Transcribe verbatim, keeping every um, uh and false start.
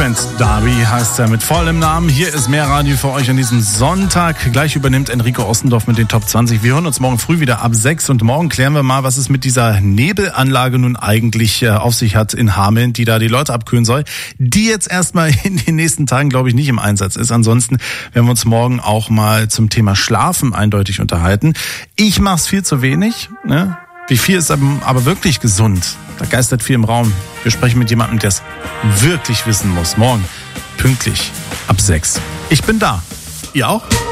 Trent D'Arby heißt er mit vollem Namen. Hier ist mehr Radio für euch an diesem Sonntag. Gleich übernimmt Enrico Ostendorf mit den Top zwanzig. Wir hören uns morgen früh wieder ab sechs und morgen klären wir mal, was es mit dieser Nebelanlage nun eigentlich auf sich hat in Hameln, die da die Leute abkühlen soll, die jetzt erstmal in den nächsten Tagen, glaube ich, nicht im Einsatz ist. Ansonsten werden wir uns morgen auch mal zum Thema Schlafen eindeutig unterhalten. Ich mache es viel zu wenig, ne? Wie viel ist aber wirklich gesund? Da geistert viel im Raum. Wir sprechen mit jemandem, der es wirklich wissen muss. Morgen pünktlich ab sechs. Ich bin da. Ihr auch?